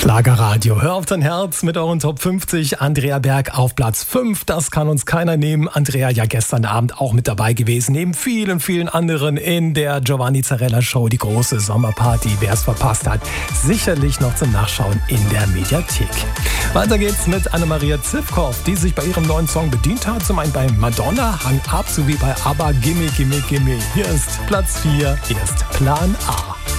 Schlagerradio, hör auf dein Herz mit euren Top 50. Andrea Berg auf Platz 5, das kann uns keiner nehmen. Andrea ja gestern Abend auch mit dabei gewesen, neben vielen, vielen anderen in der Giovanni Zarella Show, die große Sommerparty. Wer es verpasst hat, sicherlich noch zum Nachschauen in der Mediathek. Weiter geht's mit Annemaria Zivkow, die sich bei ihrem neuen Song bedient hat. Zum einen bei Madonna, Hang Up, sowie bei ABBA, Gimme, Gimme, Gimme. Hier ist Platz 4, hier ist Plan A.